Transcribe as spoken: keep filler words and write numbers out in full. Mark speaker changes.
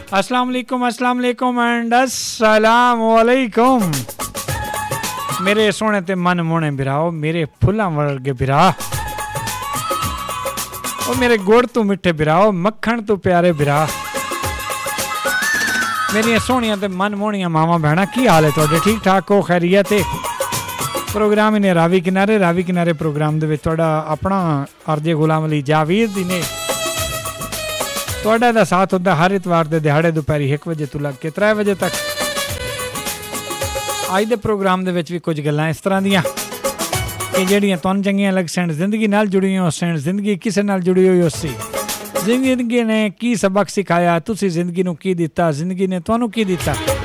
Speaker 1: अस्सलाम वालेकुम, अस्सलाम वालेकुम एंड अस्सलाम वालेकुम मेरे सोने ते मन मोने बिराओ, मेरे फुल्लां वर्गे बिरा, ओ मेरे गुड़ तू मिठे बिराओ, मक्खन तू प्यारे बिरा, मेरिया सोहनियां ते मन मोहनियां मावां भैणां, की हाल है तुहाडे? ठीक ठाक हो? खैरियत है? प्रोग्राम इन्हें रावी किनारे रावी किनारे प्रोग्राम दे विच तुहाडा अपना आरजे गुलाम अली जावेद दी ने तुहाडा दा साथ होंदा हर इतवार दे दिहाड़े दोपहरी एक बजे तो लग के त्रै बजे तक। अज दे प्रोग्राम दे विच भी कुछ गल्लां इस तरह दियां कि जेहड़ियां तुहानूं चंगियां लग सैन, जिंदगी नाल जुड़ी हो सैन, जिंदगी किसे नाल जुड़ी होई होसी, जिंदगी ने की सबक सिखाया, तुसी जिंदगी नूं की दिता, जिंदगी ने तुहानूं की दिता।